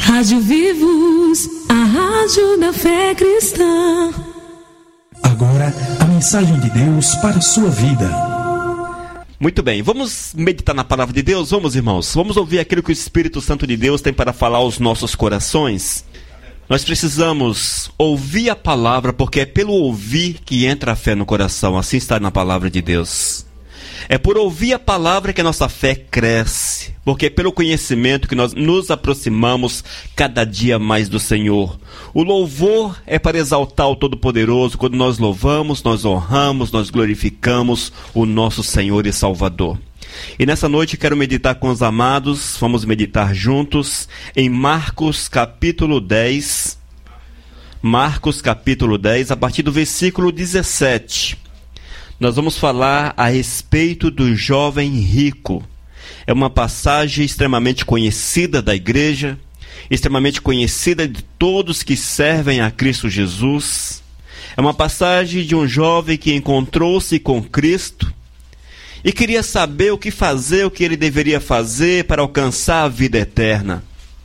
Rádio Vivos, a rádio da fé cristã. Agora, a mensagem de Deus para a sua vida. Muito bem, vamos meditar na palavra de Deus? Vamos, irmãos, vamos ouvir aquilo que o Espírito Santo de Deus tem para falar aos nossos corações. Nós precisamos ouvir a palavra, porque é pelo ouvir que entra a fé no coração. Assim está na palavra de Deus. É por ouvir a palavra que a nossa fé cresce, porque é pelo conhecimento que nós nos aproximamos cada dia mais do Senhor. O louvor é para exaltar o Todo-Poderoso. Quando nós louvamos, nós honramos, nós glorificamos o nosso Senhor e Salvador. E nessa noite quero meditar com os amados, vamos meditar juntos em Marcos capítulo 10. Marcos capítulo 10, a partir do versículo 17. Nós vamos falar a respeito do jovem rico. É uma passagem extremamente conhecida da igreja, extremamente conhecida de todos que servem a Cristo Jesus. É uma passagem de um jovem que encontrou-se com Cristo e queria saber o que fazer, o que ele deveria fazer para alcançar a vida eterna.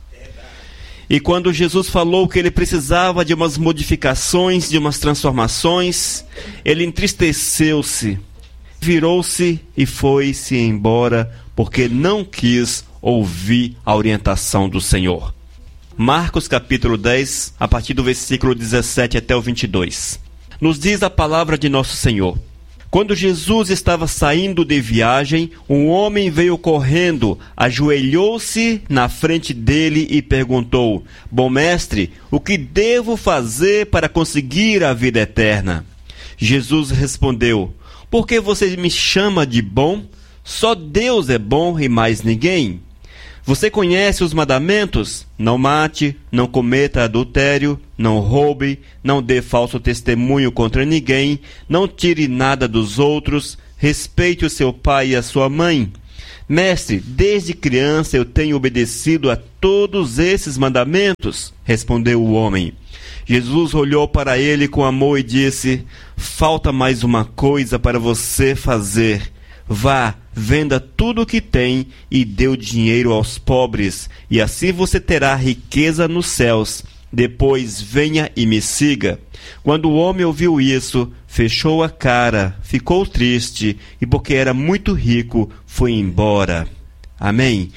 E quando Jesus falou que ele precisava de umas modificações, de umas transformações, ele entristeceu-se, virou-se e foi-se embora, porque não quis ouvir a orientação do Senhor. Marcos capítulo 10, a partir do versículo 17 até o 22. Nos diz a palavra de nosso Senhor. Quando Jesus estava saindo de viagem, um homem veio correndo, ajoelhou-se na frente dele e perguntou: Bom mestre, o que devo fazer para conseguir a vida eterna? Jesus respondeu: Por que você me chama de bom? Só Deus é bom e mais ninguém. Você conhece os mandamentos? Não mate, não cometa adultério, não roube, não dê falso testemunho contra ninguém, não tire nada dos outros, respeite o seu pai e a sua mãe. Mestre, desde criança eu tenho obedecido a todos esses mandamentos, respondeu o homem. Jesus olhou para ele com amor e disse: Falta mais uma coisa para você fazer. Vá, venda tudo o que tem e dê o dinheiro aos pobres, e assim você terá riqueza nos céus. Depois venha e me siga. Quando o homem ouviu isso, fechou a cara, ficou triste, e porque era muito rico, foi embora. Amém.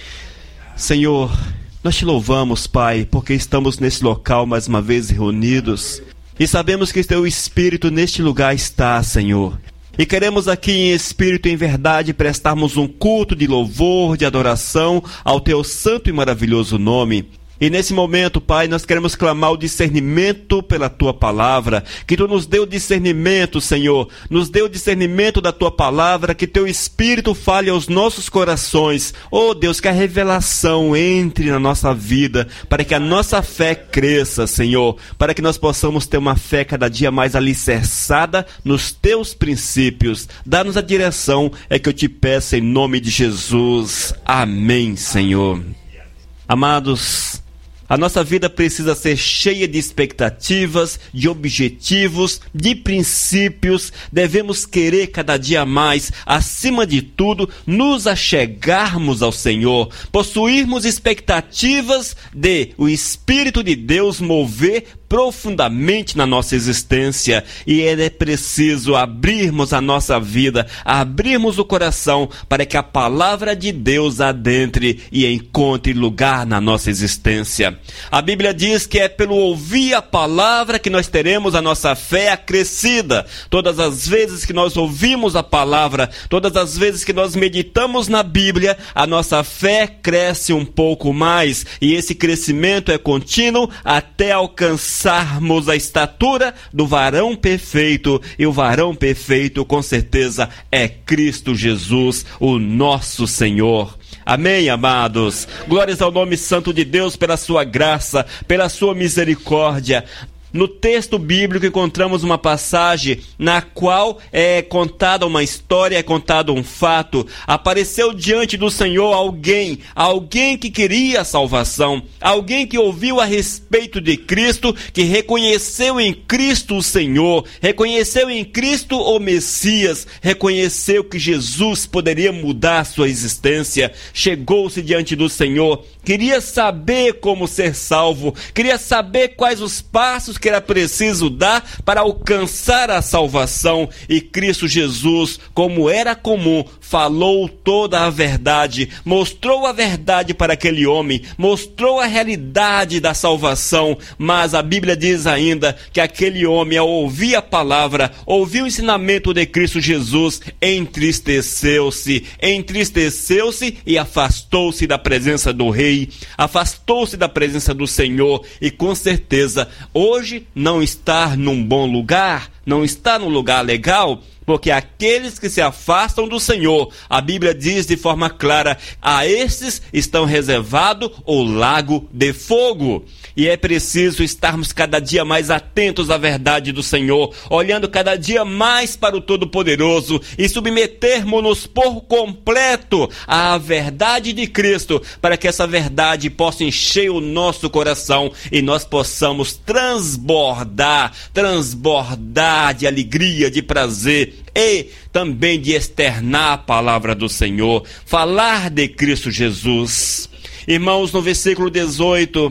Senhor, nós te louvamos, Pai, porque estamos nesse local mais uma vez reunidos, e sabemos que teu Espírito neste lugar está, Senhor. E queremos aqui em espírito e em verdade prestarmos um culto de louvor, de adoração ao teu santo e maravilhoso nome. E nesse momento, Pai, nós queremos clamar o discernimento pela Tua Palavra, que Tu nos dê o discernimento, Senhor, nos dê o discernimento da Tua Palavra, que Teu Espírito fale aos nossos corações. Oh Deus, que a revelação entre na nossa vida, para que a nossa fé cresça, Senhor, para que nós possamos ter uma fé cada dia mais alicerçada nos Teus princípios. Dá-nos a direção, é que eu te peço em nome de Jesus. Amém, Senhor. Amados, a nossa vida precisa ser cheia de expectativas, de objetivos, de princípios. Devemos querer cada dia mais, acima de tudo, nos achegarmos ao Senhor, possuirmos expectativas de o Espírito de Deus mover profundamente na nossa existência, e é preciso abrirmos a nossa vida, abrirmos o coração para que a palavra de Deus adentre e encontre lugar na nossa existência. A Bíblia diz que é pelo ouvir a palavra que nós teremos a nossa fé acrescida. Todas as vezes que nós ouvimos a palavra, todas as vezes que nós meditamos na Bíblia, a nossa fé cresce um pouco mais, e esse crescimento é contínuo até alcançarmos a estatura do varão perfeito, e o varão perfeito com certeza é Cristo Jesus, o nosso Senhor. Amém, amados? Glórias ao nome santo de Deus pela sua graça, pela sua misericórdia. No texto bíblico encontramos uma passagem na qual é contada uma história, é contado um fato. Apareceu diante do Senhor alguém que queria a salvação, alguém que ouviu a respeito de Cristo, que reconheceu em Cristo o Senhor, reconheceu em Cristo o Messias, reconheceu que Jesus poderia mudar sua existência. Chegou-se diante do Senhor, queria saber como ser salvo, queria saber quais os passos que era preciso dar para alcançar a salvação. E Cristo Jesus, como era comum, falou toda a verdade, mostrou a verdade para aquele homem, mostrou a realidade da salvação. Mas a Bíblia diz ainda que aquele homem, ao ouvir a palavra, ouviu o ensinamento de Cristo Jesus, entristeceu-se e afastou-se da presença do Rei, afastou-se da presença do Senhor. E com certeza hoje não está num bom lugar, não está num lugar legal, porque aqueles que se afastam do Senhor, a Bíblia diz de forma clara, a estes estão reservado o lago de fogo. E é preciso estarmos cada dia mais atentos à verdade do Senhor, olhando cada dia mais para o Todo-Poderoso e submetermos-nos por completo à verdade de Cristo, para que essa verdade possa encher o nosso coração e nós possamos transbordar de alegria, de prazer e também de externar a palavra do Senhor, falar de Cristo Jesus. Irmãos, no versículo 18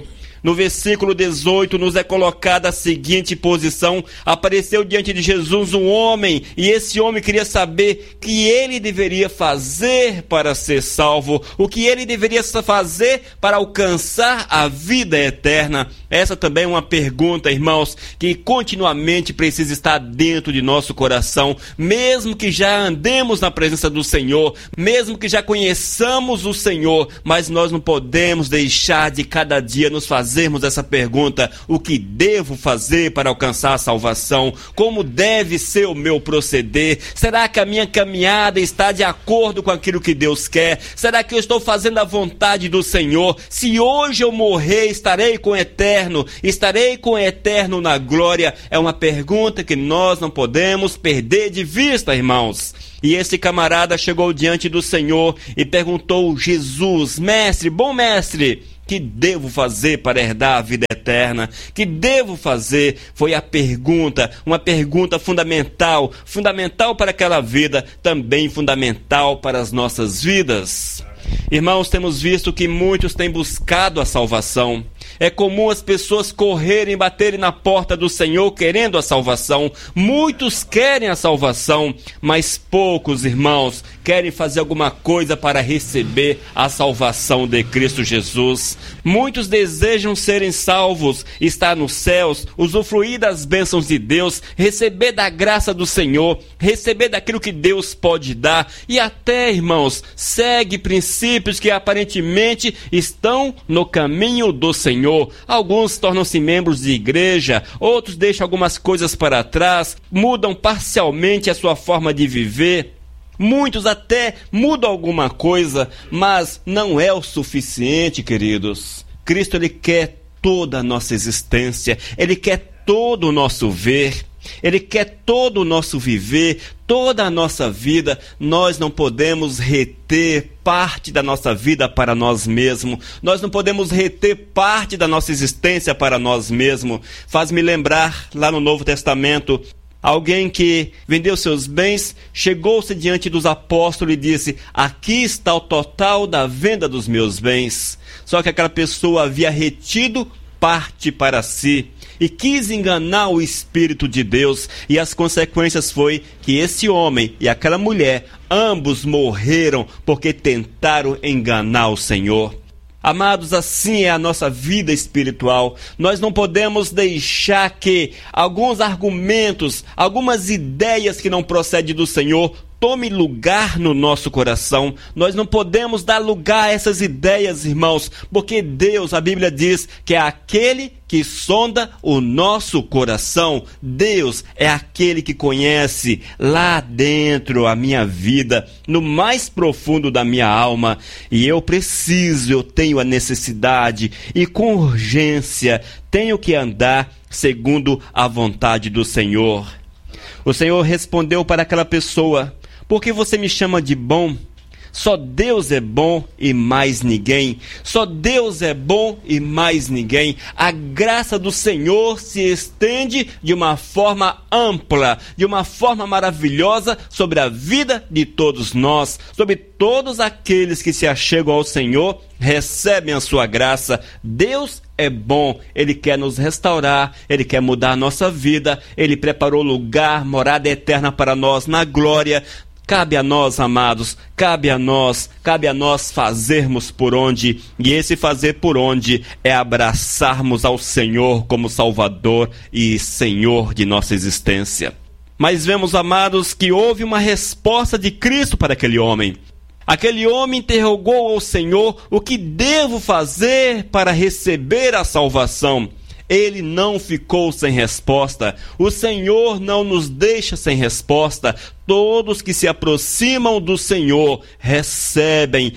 nos é colocada a seguinte posição: apareceu diante de Jesus um homem, e esse homem queria saber o que ele deveria fazer para ser salvo, o que ele deveria fazer para alcançar a vida eterna. Essa também é uma pergunta, irmãos, que continuamente precisa estar dentro de nosso coração, mesmo que já andemos na presença do Senhor, mesmo que já conheçamos o Senhor, mas nós não podemos deixar de cada dia nos fazermos essa pergunta: o que devo fazer para alcançar a salvação? Como deve ser o meu proceder? Será que a minha caminhada está de acordo com aquilo que Deus quer? Será que eu estou fazendo a vontade do Senhor? Se hoje eu morrer, estarei com o Eterno na glória? É uma pergunta que nós não podemos perder de vista, irmãos. E esse camarada chegou diante do Senhor e perguntou: Jesus, mestre, bom mestre, que devo fazer para herdar a vida eterna? Que devo fazer? Foi a pergunta, uma pergunta fundamental para aquela vida, também fundamental para as nossas vidas. Irmãos, temos visto que muitos têm buscado a salvação. É comum as pessoas correrem, baterem na porta do Senhor querendo a salvação. Muitos querem a salvação, mas poucos, irmãos, querem fazer alguma coisa para receber a salvação de Cristo Jesus. Muitos desejam serem salvos, estar nos céus, usufruir das bênçãos de Deus, receber da graça do Senhor, receber daquilo que Deus pode dar, e até, irmãos, segue princípios que aparentemente estão no caminho do Senhor. Alguns tornam-se membros de igreja, outros deixam algumas coisas para trás, mudam parcialmente a sua forma de viver. Muitos até mudam alguma coisa, mas não é o suficiente, queridos. Cristo, Ele quer toda a nossa existência, Ele quer todo o nosso ver, Ele quer todo o nosso viver, toda a nossa vida. Nós não podemos reter parte da nossa vida para nós mesmos. Nós não podemos reter parte da nossa existência para nós mesmos. Faz-me lembrar, lá no Novo Testamento, alguém que vendeu seus bens, chegou-se diante dos apóstolos e disse: aqui está o total da venda dos meus bens. Só que aquela pessoa havia retido parte para si e quis enganar o Espírito de Deus, e as consequências foi que esse homem e aquela mulher, ambos morreram porque tentaram enganar o Senhor. Amados, assim é a nossa vida espiritual. Nós não podemos deixar que alguns argumentos, algumas ideias que não procedem do Senhor tome lugar no nosso coração. Nós não podemos dar lugar a essas ideias, irmãos, porque Deus, a Bíblia diz que é aquele que sonda o nosso coração. Deus é aquele que conhece lá dentro a minha vida, no mais profundo da minha alma. E eu tenho a necessidade e com urgência tenho que andar segundo a vontade do Senhor. O Senhor respondeu para aquela pessoa: por que você me chama de bom? Só Deus é bom e mais ninguém. Só Deus é bom e mais ninguém. A graça do Senhor se estende de uma forma ampla, de uma forma maravilhosa sobre a vida de todos nós, sobre todos aqueles que se achegam ao Senhor, recebem a sua graça. Deus é bom, Ele quer nos restaurar, Ele quer mudar a nossa vida, Ele preparou lugar, morada eterna para nós na glória. Cabe a nós, amados, cabe a nós fazermos por onde, e esse fazer por onde é abraçarmos ao Senhor como Salvador e Senhor de nossa existência. Mas vemos, amados, que houve uma resposta de Cristo para aquele homem. Aquele homem interrogou ao Senhor: o que devo fazer para receber a salvação? Ele não ficou sem resposta. O Senhor não nos deixa sem resposta. Todos que se aproximam do Senhor recebem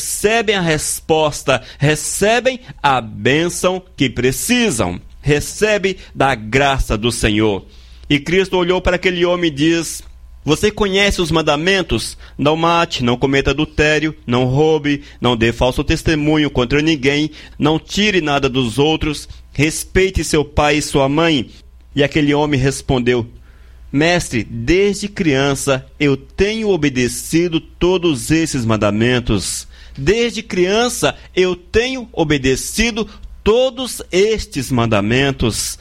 a resposta, recebem a bênção que precisam, recebe da graça do Senhor. E Cristo olhou para aquele homem e diz: você conhece os mandamentos? Não mate, não cometa adultério, não roube, não dê falso testemunho contra ninguém, não tire nada dos outros, respeite seu pai e sua mãe. E aquele homem respondeu: mestre, desde criança eu tenho obedecido todos esses mandamentos. Desde criança eu tenho obedecido todos estes mandamentos.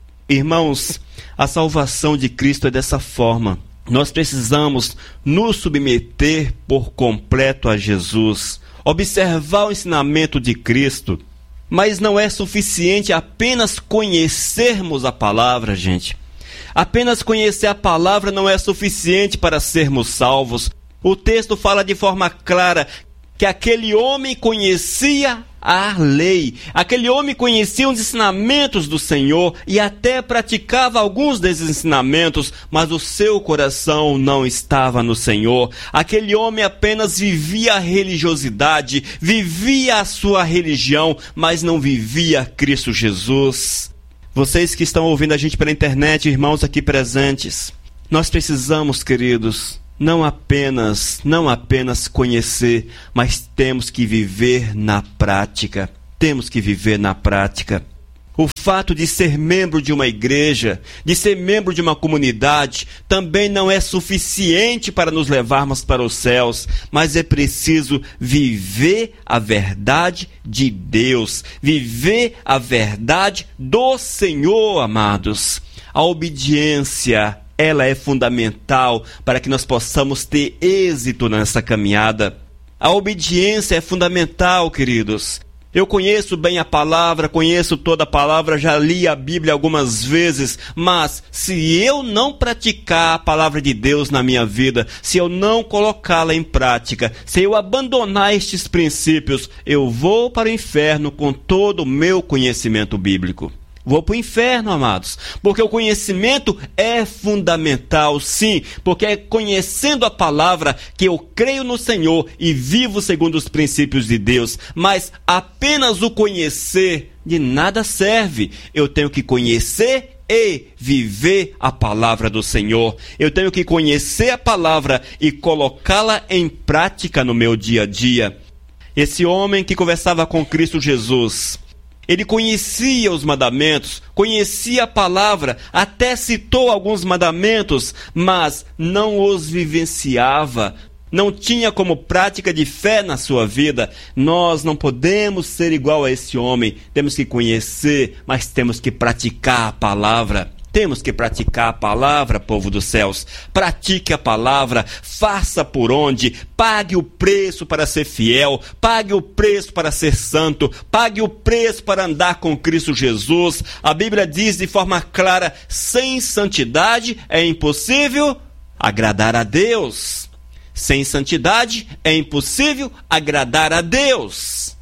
Irmãos, a salvação de Cristo é dessa forma. Nós precisamos nos submeter por completo a Jesus, observar o ensinamento de Cristo. Mas não é suficiente apenas conhecermos a palavra, gente. Apenas conhecer a palavra não é suficiente para sermos salvos. O texto fala de forma clara que aquele homem conhecia a lei. Aquele homem conhecia os ensinamentos do Senhor e até praticava alguns desses ensinamentos, mas o seu coração não estava no Senhor. Aquele homem apenas vivia a religiosidade, vivia a sua religião, mas não vivia Cristo Jesus. Vocês que estão ouvindo a gente pela internet, irmãos aqui presentes, nós precisamos, queridos, não apenas conhecer, mas temos que viver na prática. Temos que viver na prática. O fato de ser membro de uma igreja, de ser membro de uma comunidade, também não é suficiente para nos levarmos para os céus, mas é preciso viver a verdade de Deus, viver a verdade do Senhor, amados. A obediência, ela é fundamental para que nós possamos ter êxito nessa caminhada. A obediência é fundamental, queridos. Eu conheço bem a palavra, conheço toda a palavra, já li a Bíblia algumas vezes, mas se eu não praticar a palavra de Deus na minha vida, se eu não colocá-la em prática, se eu abandonar estes princípios, eu vou para o inferno com todo o meu conhecimento bíblico. Vou para o inferno, amados, porque o conhecimento é fundamental, sim, porque é conhecendo a palavra que eu creio no Senhor e vivo segundo os princípios de Deus. Mas apenas o conhecer de nada serve. Eu tenho que conhecer e viver a palavra do Senhor. Eu tenho que conhecer a palavra e colocá-la em prática no meu dia a dia. Esse homem que conversava com Cristo Jesus, ele conhecia os mandamentos, conhecia a palavra, até citou alguns mandamentos, mas não os vivenciava, não tinha como prática de fé na sua vida. Nós não podemos ser igual a esse homem. Temos que conhecer, mas temos que praticar a palavra. Temos que praticar a palavra, povo dos céus. Pratique a palavra, faça por onde, pague o preço para ser fiel, pague o preço para ser santo, pague o preço para andar com Cristo Jesus. A Bíblia diz de forma clara: sem santidade é impossível agradar a Deus. Sem santidade é impossível agradar a Deus.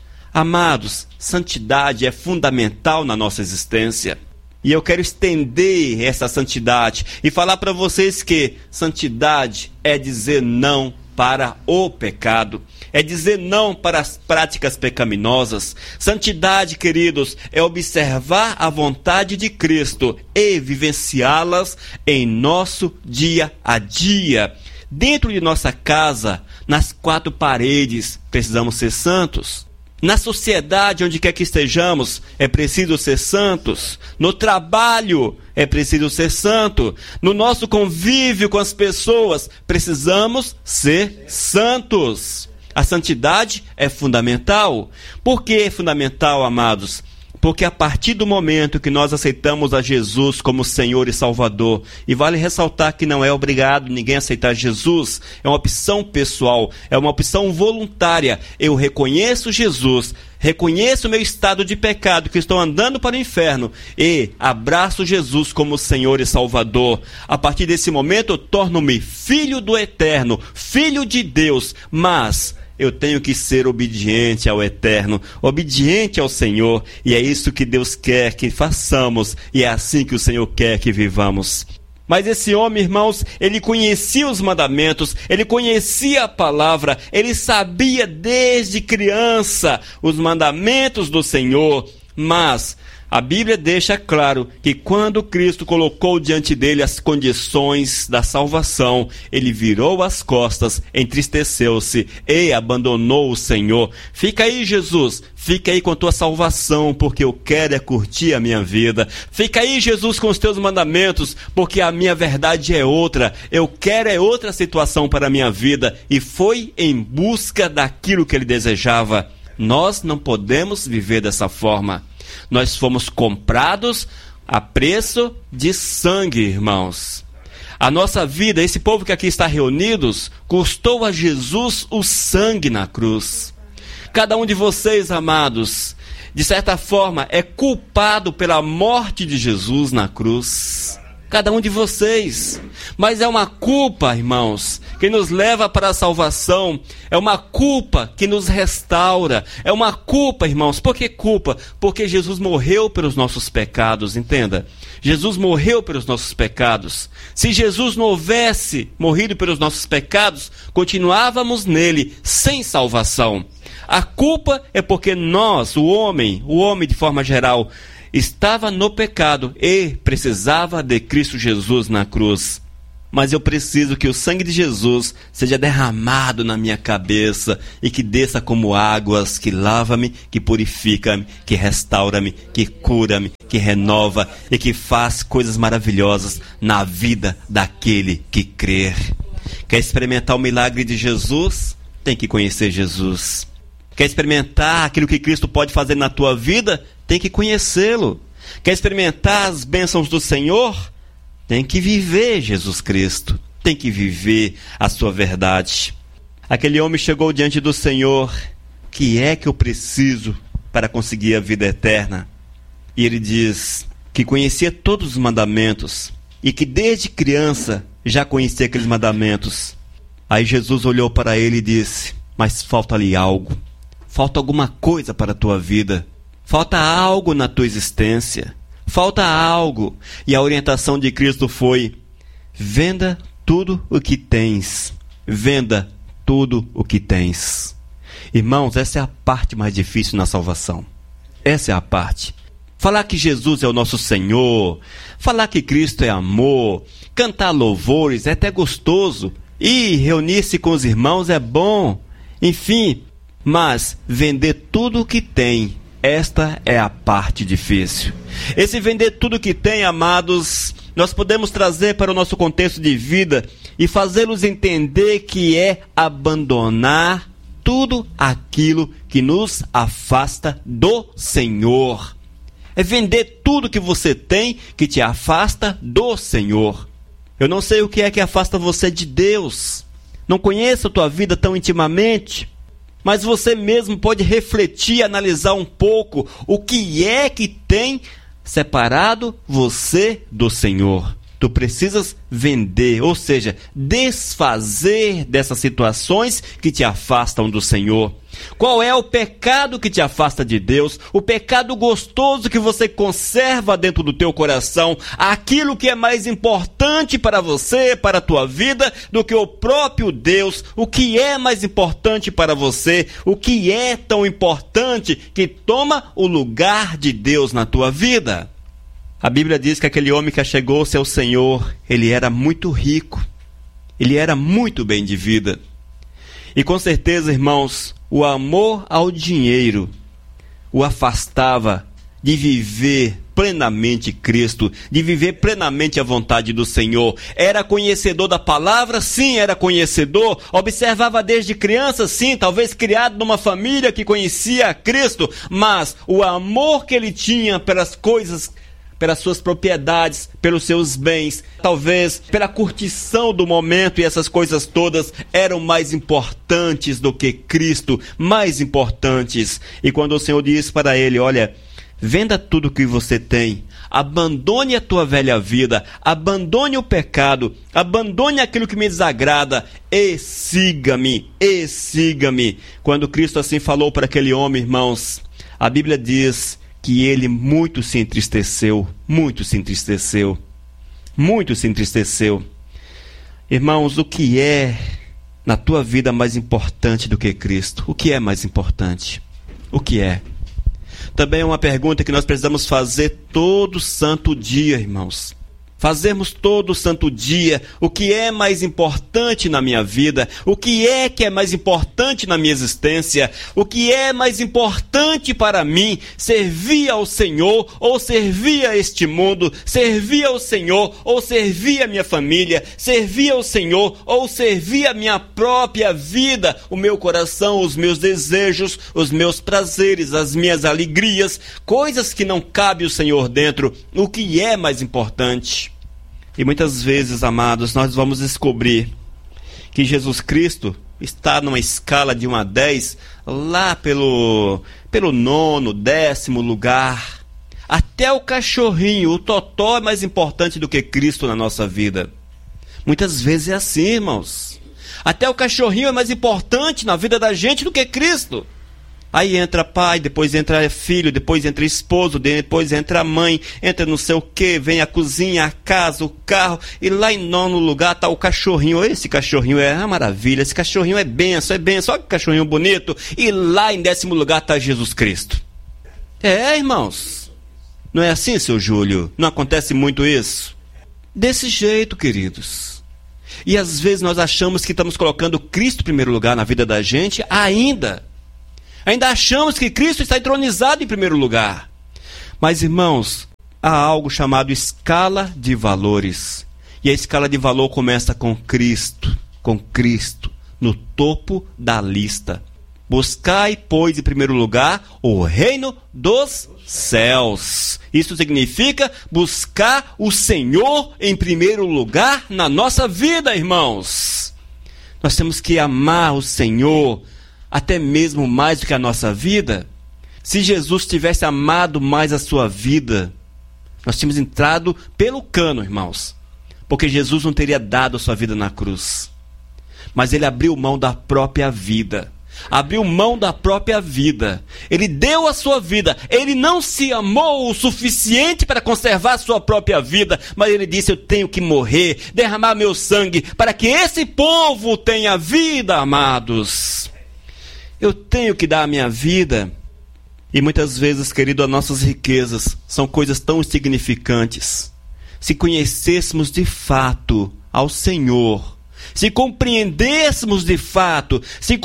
Amados, santidade é fundamental na nossa existência. E eu quero estender essa santidade e falar para vocês que santidade é dizer não para o pecado, é dizer não para as práticas pecaminosas. Santidade, queridos, é observar a vontade de Cristo e vivenciá-las em nosso dia a dia. Dentro de nossa casa, nas quatro paredes, precisamos ser santos. Na sociedade, onde quer que estejamos, é preciso ser santos. No trabalho, é preciso ser santo. No nosso convívio com as pessoas, precisamos ser santos. A santidade é fundamental. Por que é fundamental, amados? Porque a partir do momento que nós aceitamos a Jesus como Senhor e Salvador, e vale ressaltar que não é obrigado ninguém a aceitar Jesus, é uma opção pessoal, é uma opção voluntária. Eu reconheço Jesus, reconheço o meu estado de pecado, que estou andando para o inferno, e abraço Jesus como Senhor e Salvador. A partir desse momento eu torno-me filho do Eterno, filho de Deus, mas eu tenho que ser obediente ao Eterno, obediente ao Senhor, e é isso que Deus quer que façamos, e é assim que o Senhor quer que vivamos. Mas esse homem, irmãos, ele conhecia os mandamentos, ele conhecia a palavra, ele sabia desde criança os mandamentos do Senhor, mas a Bíblia deixa claro que quando Cristo colocou diante dele as condições da salvação, ele virou as costas, entristeceu-se e abandonou o Senhor. Fica aí, Jesus, fica aí com a tua salvação, porque eu quero é curtir a minha vida. Fica aí, Jesus, com os teus mandamentos, porque a minha verdade é outra. Eu quero é outra situação para a minha vida. E foi em busca daquilo que ele desejava. Nós não podemos viver dessa forma. Nós fomos comprados a preço de sangue, irmãos. A nossa vida, esse povo que aqui está reunidos, custou a Jesus o sangue na cruz. Cada um de vocês, amados, de certa forma, é culpado pela morte de Jesus na cruz. Cada um de vocês. Mas é uma culpa, irmãos, que nos leva para a salvação. É uma culpa que nos restaura. É uma culpa, irmãos. Por que culpa? Porque Jesus morreu pelos nossos pecados, entenda. Jesus morreu pelos nossos pecados. Se Jesus não houvesse morrido pelos nossos pecados, continuávamos nele, sem salvação. A culpa é porque nós, o homem de forma geral, estava no pecado e precisava de Cristo Jesus na cruz. Mas eu preciso que o sangue de Jesus seja derramado na minha cabeça e que desça como águas, que lava-me, que purifica-me, que restaura-me, que cura-me, que renova e que faz coisas maravilhosas na vida daquele que crer. Quer experimentar o milagre de Jesus? Tem que conhecer Jesus. Quer experimentar aquilo que Cristo pode fazer na tua vida? Tem que conhecê-lo. Quer experimentar as bênçãos do Senhor? Tem que viver Jesus Cristo. Tem que viver a sua verdade. Aquele homem chegou diante do Senhor. O que é que eu preciso para conseguir a vida eterna? E ele diz que conhecia todos os mandamentos e que desde criança já conhecia aqueles mandamentos. Aí Jesus olhou para ele e disse: mas falta-lhe algo. Falta alguma coisa para a tua vida. Falta algo na tua existência. Falta algo. E a orientação de Cristo foi: venda tudo o que tens. Venda tudo o que tens. Irmãos, essa é a parte mais difícil na salvação. Essa é a parte. Falar que Jesus é o nosso Senhor, falar que Cristo é amor, cantar louvores é até gostoso, e reunir-se com os irmãos é bom, enfim, mas vender tudo o que tem, esta é a parte difícil. Esse vender tudo o que tem, amados, nós podemos trazer para o nosso contexto de vida e fazê-los entender que é abandonar tudo aquilo que nos afasta do Senhor. É vender tudo que você tem que te afasta do Senhor. Eu não sei o que é que afasta você de Deus. Não conheço a tua vida tão intimamente. Mas você mesmo pode refletir, analisar um pouco o que é que tem separado você do Senhor. Tu precisas vender, ou seja, desfazer dessas situações que te afastam do Senhor. Qual é o pecado que te afasta de Deus? O pecado gostoso que você conserva dentro do teu coração, aquilo que é mais importante para você, para a tua vida, do que o próprio Deus. O que é mais importante para você? O que é tão importante que toma o lugar de Deus na tua vida? A Bíblia diz que aquele homem que achegou-se ao Senhor, ele era muito rico, ele era muito bem de vida. E com certeza, irmãos, o amor ao dinheiro o afastava de viver plenamente Cristo, de viver plenamente a vontade do Senhor. Era conhecedor da palavra? Sim, era conhecedor. Observava desde criança? Sim, talvez criado numa família que conhecia a Cristo, mas o amor que ele tinha pelas coisas, pelas suas propriedades, pelos seus bens, talvez pela curtição do momento, e essas coisas todas eram mais importantes do que Cristo, mais importantes. E quando o Senhor diz para ele: olha, venda tudo o que você tem, abandone a tua velha vida, abandone o pecado, abandone aquilo que me desagrada e siga-me, e siga-me. Quando Cristo assim falou para aquele homem, irmãos, a Bíblia diz que ele muito se entristeceu, muito se entristeceu, muito se entristeceu. Irmãos, o que é na tua vida mais importante do que Cristo? O que é mais importante? O que é? Também é uma pergunta que nós precisamos fazer todo santo dia, irmãos. Fazermos todo santo dia o que é mais importante na minha vida, o que é mais importante na minha existência, o que é mais importante para mim, servir ao Senhor ou servir a este mundo, servir ao Senhor ou servir a minha família, servir ao Senhor ou servir a minha própria vida, o meu coração, os meus desejos, os meus prazeres, as minhas alegrias, coisas que não cabe o Senhor dentro. O que é mais importante? E muitas vezes, amados, nós vamos descobrir que Jesus Cristo está numa escala de 1 a 10, lá pelo 9º, 10º lugar. Até o cachorrinho, o totó é mais importante do que Cristo na nossa vida. Muitas vezes é assim, irmãos. Até o cachorrinho é mais importante na vida da gente do que Cristo. Aí entra pai, depois entra filho, depois entra esposo, depois entra mãe, entra não sei o que, vem a cozinha, a casa, o carro, e lá em 9º lugar está o cachorrinho. Esse cachorrinho é uma maravilha, esse cachorrinho é benção, olha que cachorrinho bonito. E lá em 10º lugar está Jesus Cristo. Irmãos, não é assim, seu Júlio? Não acontece muito isso? Desse jeito, queridos. E às vezes nós achamos que estamos colocando Cristo em primeiro lugar na vida da gente, ainda achamos que Cristo está entronizado em primeiro lugar. Mas, irmãos, há algo chamado escala de valores. E a escala de valor começa com Cristo, no topo da lista. Buscai, pois, em primeiro lugar, o reino dos céus. Isso significa buscar o Senhor em primeiro lugar na nossa vida, irmãos. Nós temos que amar o Senhor até mesmo mais do que a nossa vida. Se Jesus tivesse amado mais a sua vida, nós tínhamos entrado pelo cano, irmãos, porque Jesus não teria dado a sua vida na cruz, mas ele abriu mão da própria vida. Ele deu a sua vida. Ele não se amou o suficiente para conservar a sua própria vida, mas ele disse: eu tenho que morrer, derramar meu sangue para que esse povo tenha vida, amados. Eu tenho que dar a minha vida. E muitas vezes, querido, as nossas riquezas são coisas tão insignificantes. Se conhecêssemos de fato ao Senhor, se compreendêssemos de fato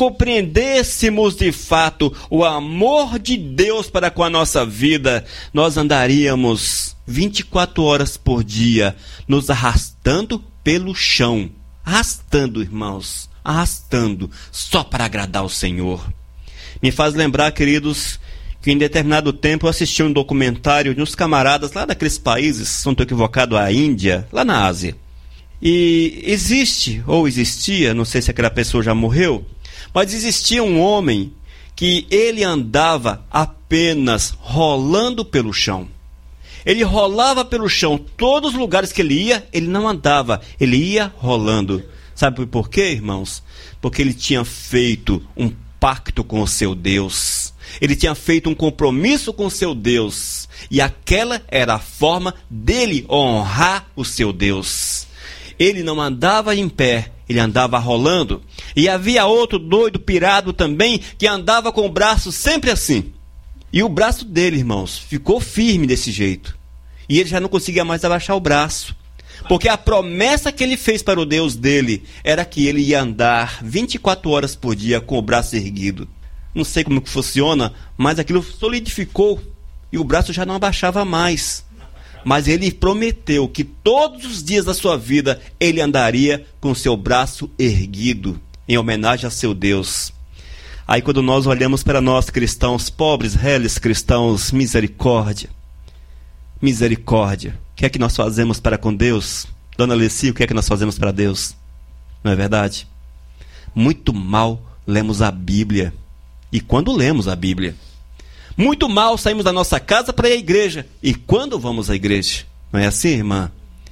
o amor de Deus para com a nossa vida, nós andaríamos 24 horas por dia, nos arrastando pelo chão. Arrastando, irmãos, só para agradar o Senhor. Me faz lembrar, queridos, que em determinado tempo eu assisti um documentário de uns camaradas lá daqueles países, se não estou equivocado, a Índia, lá na Ásia. E existia, não sei se aquela pessoa já morreu, mas existia um homem que ele andava apenas rolando pelo chão. Ele rolava pelo chão. Todos os lugares que ele ia, ele não andava. Ele ia rolando. Sabe por quê, irmãos? Porque ele tinha feito um pacto com o seu Deus. Ele tinha feito um compromisso com o seu Deus. E aquela era a forma dele honrar o seu Deus. Ele não andava em pé, ele andava rolando. E havia outro doido, pirado também, que andava com o braço sempre assim. E o braço dele, irmãos, ficou firme desse jeito. E ele já não conseguia mais abaixar o braço. Porque a promessa que ele fez para o Deus dele era que ele ia andar 24 horas por dia com o braço erguido. Não sei como que funciona, mas aquilo solidificou. E o braço já não abaixava mais. Mas ele prometeu que todos os dias da sua vida ele andaria com seu braço erguido, em homenagem a seu Deus. Aí quando nós olhamos para nós cristãos pobres, reles cristãos, misericórdia. Misericórdia. O que é que nós fazemos para com Deus? Dona Alessi, o que é que nós fazemos para Deus? Não é verdade? Muito mal lemos a Bíblia. E quando lemos a Bíblia? Muito mal saímos da nossa casa para ir à igreja. E quando vamos à igreja? Não é assim, irmã?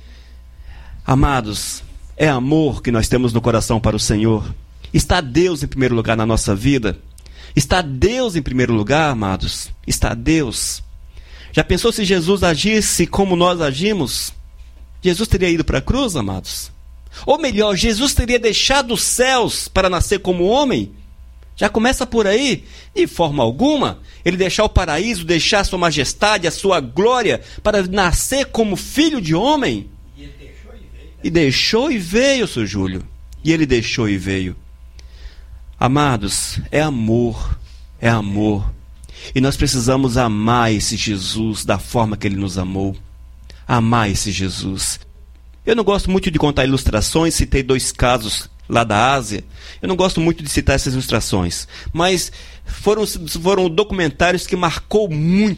Amados, é amor que nós temos no coração para o Senhor. Está Deus em primeiro lugar na nossa vida? Está Deus em primeiro lugar, amados? Está Deus. Já pensou se Jesus agisse como nós agimos? Jesus teria ido para a cruz, amados? Ou melhor, Jesus teria deixado os céus para nascer como homem? Já começa por aí, de forma alguma. Ele deixar o paraíso, deixar a sua majestade, a sua glória, para nascer como filho de homem. E deixou e veio, seu Júlio. E ele deixou e veio. Amados, é amor. É amor. E nós precisamos amar esse Jesus da forma que ele nos amou. Amar esse Jesus. Eu não gosto muito de contar ilustrações, citei 2 casos lá da Ásia. Eu não gosto muito de citar essas ilustrações, mas foram documentários que me marcou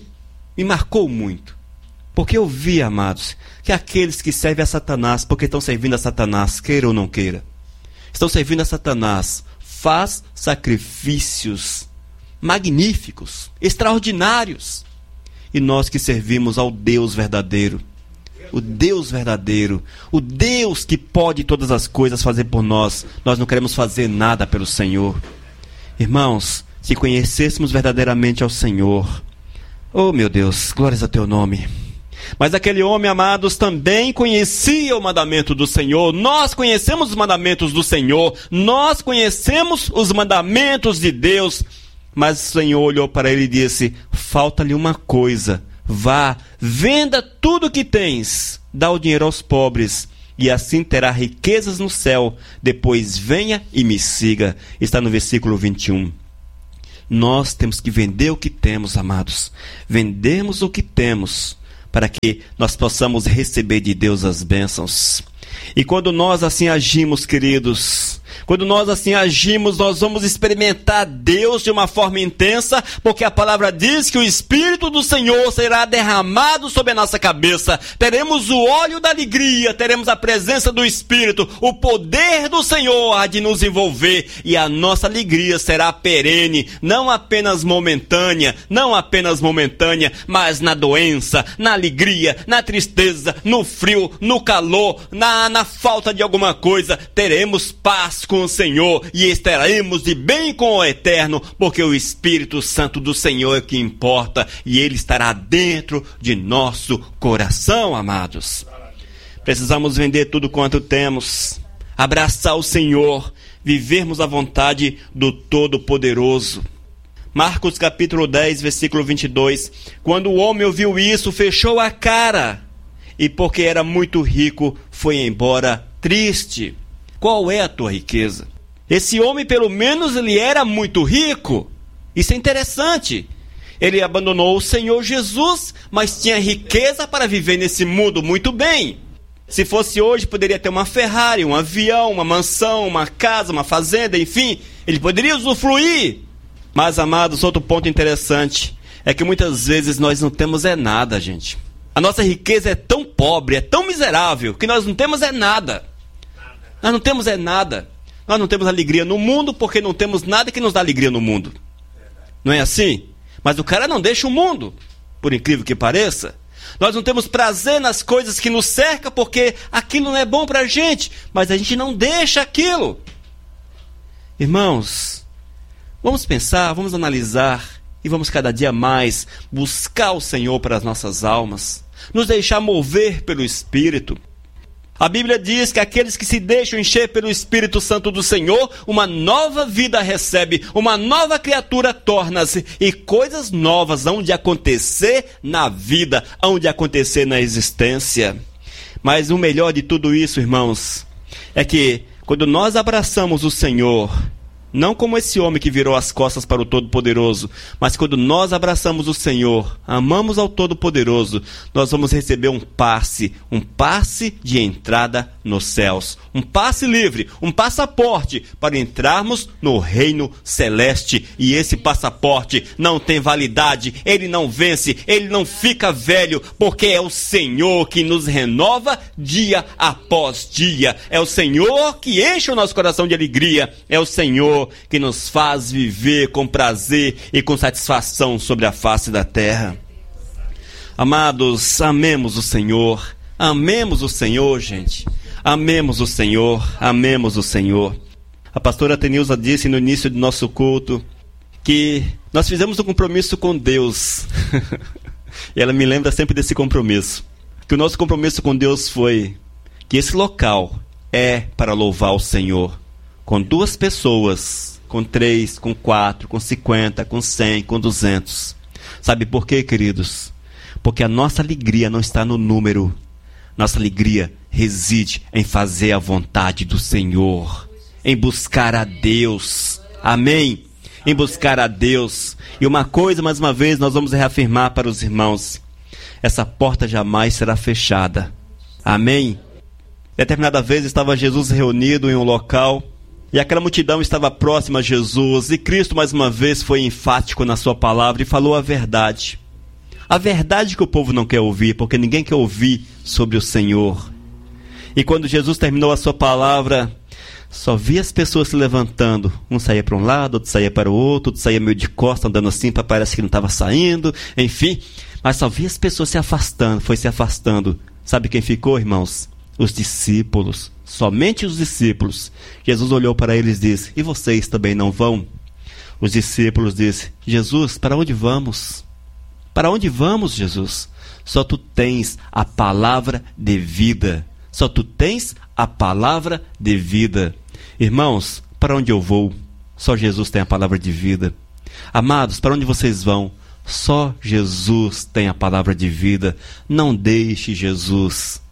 muito. Porque eu vi, amados, que aqueles que servem a Satanás, porque estão servindo a Satanás, queira ou não queira, estão servindo a Satanás, faz sacrifícios magníficos, extraordinários. E nós que servimos ao Deus verdadeiro, o Deus verdadeiro, o Deus que pode todas as coisas fazer por nós, nós não queremos fazer nada pelo Senhor. Irmãos, se conhecêssemos verdadeiramente ao Senhor, oh meu Deus, glórias a teu nome. Mas aquele homem, amados, também conhecia o mandamento do Senhor. Nós conhecemos os mandamentos do Senhor, nós conhecemos os mandamentos de Deus. Mas o Senhor olhou para ele e disse: falta-lhe uma coisa. Vá, venda tudo o que tens, dá o dinheiro aos pobres, e assim terá riquezas no céu. Depois venha e me siga. Está no versículo 21. Nós temos que vender o que temos, amados. Vendemos o que temos, para que nós possamos receber de Deus as bênçãos. E quando nós assim agimos, queridos, quando nós assim agimos, nós vamos experimentar Deus de uma forma intensa, porque a palavra diz que o Espírito do Senhor será derramado sobre a nossa cabeça. Teremos o óleo da alegria, teremos a presença do Espírito, o poder do Senhor há de nos envolver, e a nossa alegria será perene, não apenas momentânea, mas na doença, na alegria, na tristeza, no frio, no calor, na falta de alguma coisa, teremos paz com o Senhor e estaremos de bem com o Eterno, porque o Espírito Santo do Senhor é o que importa, e Ele estará dentro de nosso coração, amados. Precisamos vender tudo quanto temos, abraçar o Senhor, vivermos a vontade do Todo-Poderoso. Marcos capítulo 10, versículo 22. Quando o homem ouviu isso, fechou a cara, e porque era muito rico, foi embora triste. Qual é a tua riqueza? Esse homem, pelo menos, ele era muito rico. Isso é interessante. Ele abandonou o Senhor Jesus, mas tinha riqueza para viver nesse mundo muito bem. Se fosse hoje, poderia ter uma Ferrari, um avião, uma mansão, uma casa, uma fazenda, enfim. Ele poderia usufruir. Mas, amados, outro ponto interessante é que muitas vezes nós não temos nada, gente. A nossa riqueza é tão pobre, é tão miserável, que nós não temos nada. Nós não temos nada. Nós não temos alegria no mundo porque não temos nada que nos dá alegria no mundo. Não é assim? Mas o cara não deixa o mundo, por incrível que pareça. Nós não temos prazer nas coisas que nos cercam porque aquilo não é bom para a gente, mas a gente não deixa aquilo. Irmãos, vamos pensar, vamos analisar e vamos cada dia mais buscar o Senhor para as nossas almas, nos deixar mover pelo Espírito. A Bíblia diz que aqueles que se deixam encher pelo Espírito Santo do Senhor, uma nova vida recebe, uma nova criatura torna-se, e coisas novas hão de acontecer na vida, hão de acontecer na existência. Mas o melhor de tudo isso, irmãos, é que quando nós abraçamos o Senhor, não como esse homem que virou as costas para o Todo-Poderoso, mas quando nós abraçamos o Senhor, amamos ao Todo-Poderoso, nós vamos receber um passe de entrada nos céus, um passe livre, um passaporte para entrarmos no reino celeste. E esse passaporte não tem validade, ele não vence, ele não fica velho, porque é o Senhor que nos renova dia após dia, é o Senhor que enche o nosso coração de alegria, é o Senhor que nos faz viver com prazer e com satisfação sobre a face da terra. Amados, amemos o Senhor, gente, amemos o Senhor. A pastora Tenilza disse no início do nosso culto que nós fizemos um compromisso com Deus, e ela me lembra sempre desse compromisso, que o nosso compromisso com Deus foi que esse local é para louvar o Senhor, com 2 pessoas, com 3, com 4, com 50, com 100, com 200. Sabe por quê, queridos? Porque a nossa alegria não está no número. Nossa alegria reside em fazer a vontade do Senhor, em buscar a Deus. Amém? Em buscar a Deus. E uma coisa, mais uma vez, nós vamos reafirmar para os irmãos: essa porta jamais será fechada. Amém? Determinada vez estava Jesus reunido em um local, e aquela multidão estava próxima a Jesus, e Cristo mais uma vez foi enfático na sua palavra e falou a verdade. A verdade que o povo não quer ouvir, porque ninguém quer ouvir sobre o Senhor. E quando Jesus terminou a sua palavra, só via as pessoas se levantando. Um saía para um lado, outro saía para o outro, outro saía meio de costa, andando assim, para parece que não estava saindo, enfim. Mas só via as pessoas se afastando, foi se afastando. Sabe quem ficou, irmãos? Os discípulos. Somente os discípulos. Jesus olhou para eles e disse: e vocês também não vão? Os discípulos disseram: Jesus, para onde vamos? Para onde vamos, Jesus? Só tu tens a palavra de vida. Só tu tens a palavra de vida. Irmãos, para onde eu vou? Só Jesus tem a palavra de vida. Amados, para onde vocês vão? Só Jesus tem a palavra de vida. Não deixe Jesus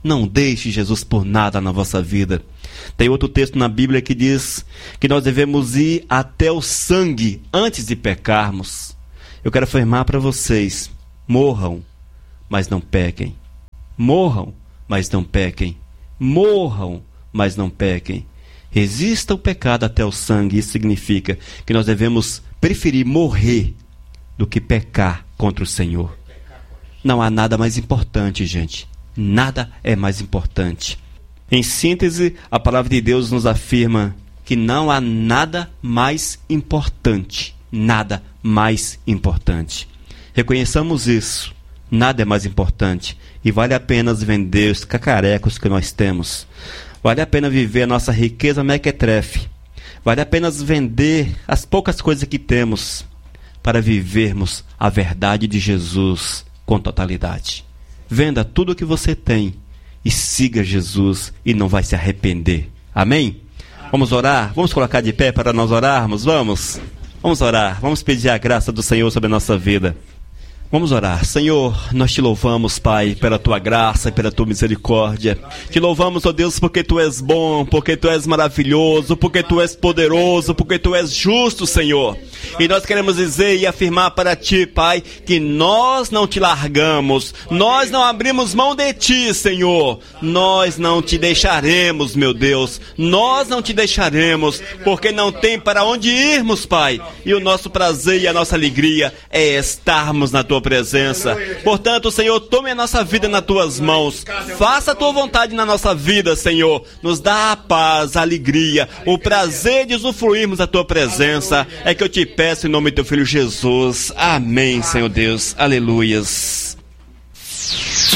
por nada na vossa vida. Tem outro texto na Bíblia que diz que nós devemos ir até o sangue antes de pecarmos. Eu quero afirmar para vocês: morram, mas não pequem. Morram, mas não pequem. Morram, mas não pequem. Resista o pecado até o sangue. Isso significa que nós devemos preferir morrer do que pecar contra o Senhor. Não há nada mais importante, gente. Nada é mais importante. Em síntese, a palavra de Deus nos afirma que não há nada mais importante. Nada mais importante. Reconheçamos isso. Nada é mais importante. E vale a pena vender os cacarecos que nós temos. Vale a pena viver a nossa riqueza mequetrefe. Vale a pena vender as poucas coisas que temos para vivermos a verdade de Jesus com totalidade. Venda tudo o que você tem e siga Jesus e não vai se arrepender. Amém? Vamos orar? Vamos colocar de pé para nós orarmos? Vamos orar. Vamos pedir a graça do Senhor sobre a nossa vida. Vamos orar. Senhor, nós te louvamos, Pai, pela tua graça e pela tua misericórdia. Te louvamos, ó Deus, porque tu és bom, porque tu és maravilhoso, porque tu és poderoso, porque tu és justo, Senhor. E nós queremos dizer e afirmar para ti, Pai, que nós não te largamos, nós não abrimos mão de ti, Senhor. Nós não te deixaremos, meu Deus. Nós não te deixaremos, porque não tem para onde irmos, Pai. E o nosso prazer e a nossa alegria é estarmos na tua presença. Portanto, Senhor, tome a nossa vida nas tuas mãos. Faça a tua vontade na nossa vida, Senhor. Nos dá a paz, a alegria, o prazer de usufruirmos da tua presença. É que eu te peço em nome do teu Filho Jesus. Amém, Senhor Deus. Aleluias.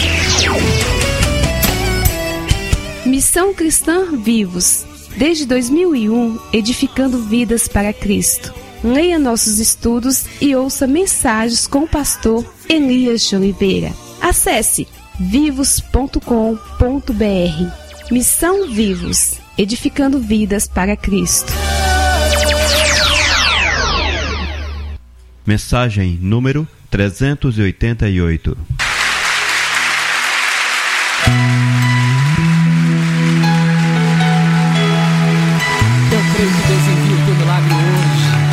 Missão Cristã Vivos. Desde 2001, edificando vidas para Cristo. Leia nossos estudos e ouça mensagens com o pastor Elias de Oliveira. Acesse vivos.com.br. Missão Vivos, edificando vidas para Cristo. Mensagem número 388.